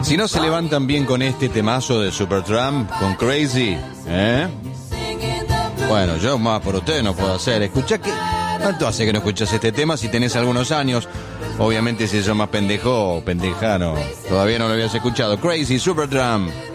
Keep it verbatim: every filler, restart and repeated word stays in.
Si no se levantan bien con este temazo de Supertramp, con Crazy, ¿eh? Bueno, yo más por ustedes no puedo hacer. Escuchá que... ¿Cuánto hace que no escuchas este tema si tenés algunos años? Obviamente si sos más pendejo o pendeja, no. Todavía no lo habías escuchado. Crazy, Supertramp.